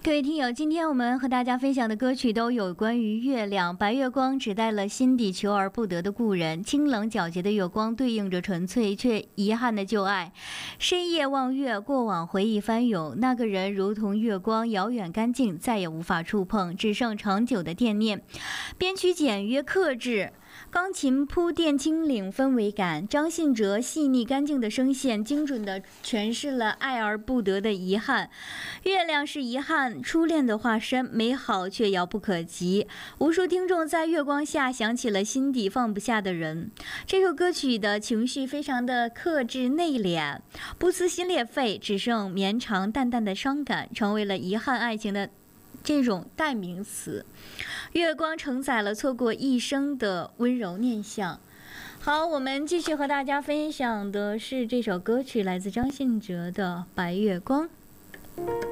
各位听友，今天我们和大家分享的歌曲都有关于月亮。白月光指代了心底求而不得的故人，清冷皎洁的月光对应着纯粹却遗憾的旧爱。深夜望月，过往回忆翻涌，那个人如同月光，遥远干净，再也无法触碰，只剩长久的惦念。编曲简约克制，钢琴铺垫轻灵氛围感，张信哲细腻干净的声线精准地诠释了爱而不得的遗憾。月亮是遗憾，初恋的化身，美好却遥不可及。无数听众在月光下想起了心底放不下的人。这首歌曲的情绪非常的克制内敛，不撕心裂肺，只剩绵长淡淡的伤感，成为了遗憾爱情的这种代名词。月光承载了错过一生的温柔念想。好，我们继续和大家分享的是这首歌曲，来自张信哲的《白月光》。